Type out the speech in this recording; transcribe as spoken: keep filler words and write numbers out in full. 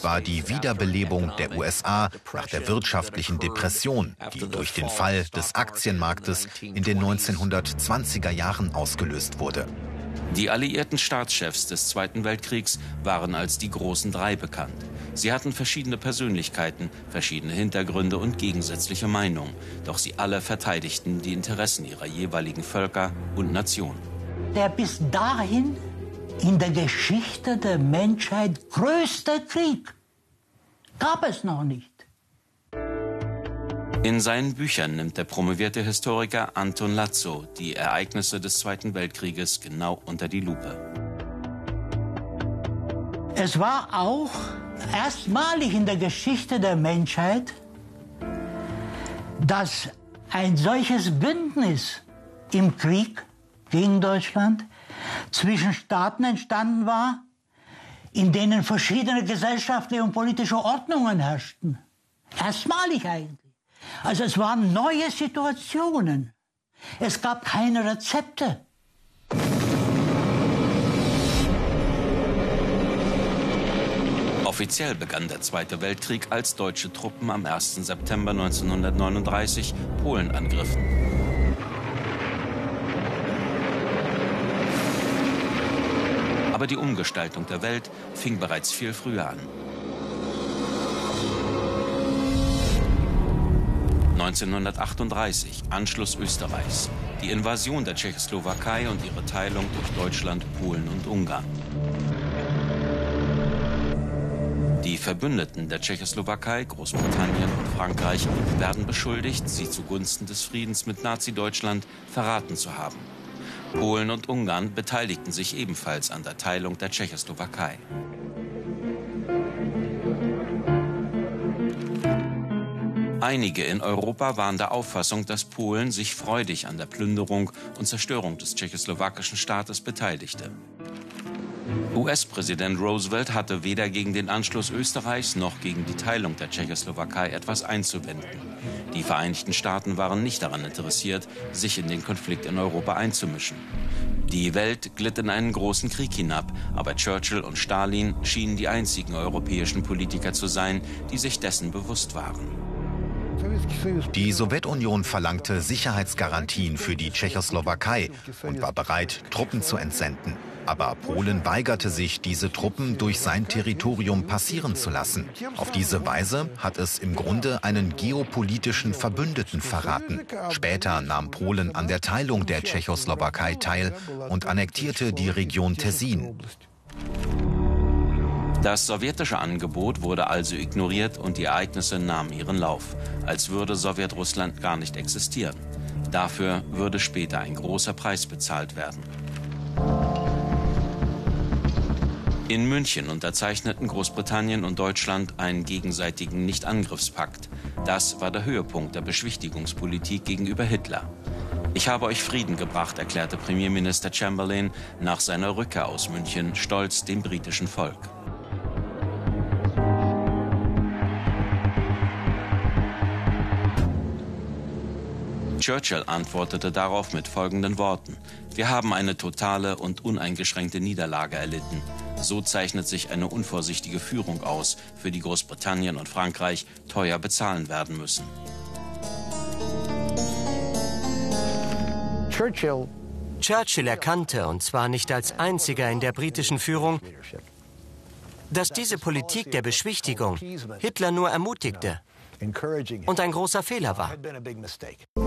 war die Wiederbelebung der U S A nach der wirtschaftlichen Depression, die durch den Fall des Aktienmarktes in den neunzehnhundertzwanziger Jahren ausgelöst wurde. Die alliierten Staatschefs des Zweiten Weltkriegs waren als die Großen Drei bekannt. Sie hatten verschiedene Persönlichkeiten, verschiedene Hintergründe und gegensätzliche Meinungen. Doch sie alle verteidigten die Interessen ihrer jeweiligen Völker und Nationen. Der bis dahin in der Geschichte der Menschheit größte Krieg gab es noch nicht. In seinen Büchern nimmt der promovierte Historiker Anton Lazzo die Ereignisse des Zweiten Weltkrieges genau unter die Lupe. Es war auch erstmalig in der Geschichte der Menschheit, dass ein solches Bündnis im Krieg gegen Deutschland zwischen Staaten entstanden war, in denen verschiedene gesellschaftliche und politische Ordnungen herrschten. Erstmalig eigentlich. Also es waren neue Situationen. Es gab keine Rezepte. Offiziell begann der Zweite Weltkrieg, als deutsche Truppen am ersten September neunzehnhundertneununddreißig Polen angriffen. Aber die Umgestaltung der Welt fing bereits viel früher an. neunzehnhundertachtunddreißig, Anschluss Österreichs, die Invasion der Tschechoslowakei und ihre Teilung durch Deutschland, Polen und Ungarn. Die Verbündeten der Tschechoslowakei, Großbritannien und Frankreich, werden beschuldigt, sie zugunsten des Friedens mit Nazi-Deutschland verraten zu haben. Polen und Ungarn beteiligten sich ebenfalls an der Teilung der Tschechoslowakei. Einige in Europa waren der Auffassung, dass Polen sich freudig an der Plünderung und Zerstörung des tschechoslowakischen Staates beteiligte. U S-Präsident Roosevelt hatte weder gegen den Anschluss Österreichs noch gegen die Teilung der Tschechoslowakei etwas einzuwenden. Die Vereinigten Staaten waren nicht daran interessiert, sich in den Konflikt in Europa einzumischen. Die Welt glitt in einen großen Krieg hinab, aber Churchill und Stalin schienen die einzigen europäischen Politiker zu sein, die sich dessen bewusst waren. Die Sowjetunion verlangte Sicherheitsgarantien für die Tschechoslowakei und war bereit, Truppen zu entsenden. Aber Polen weigerte sich, diese Truppen durch sein Territorium passieren zu lassen. Auf diese Weise hat es im Grunde einen geopolitischen Verbündeten verraten. Später nahm Polen an der Teilung der Tschechoslowakei teil und annektierte die Region Tessin. Das sowjetische Angebot wurde also ignoriert und die Ereignisse nahmen ihren Lauf, als würde Sowjetrussland gar nicht existieren. Dafür würde später ein großer Preis bezahlt werden. In München unterzeichneten Großbritannien und Deutschland einen gegenseitigen Nichtangriffspakt. Das war der Höhepunkt der Beschwichtigungspolitik gegenüber Hitler. Ich habe euch Frieden gebracht, erklärte Premierminister Chamberlain nach seiner Rückkehr aus München stolz dem britischen Volk. Churchill antwortete darauf mit folgenden Worten: Wir haben eine totale und uneingeschränkte Niederlage erlitten. So zeichnet sich eine unvorsichtige Führung aus, für die Großbritannien und Frankreich teuer bezahlen werden müssen. Churchill Churchill erkannte, und zwar nicht als einziger in der britischen Führung, dass diese Politik der Beschwichtigung Hitler nur ermutigte und ein großer Fehler war.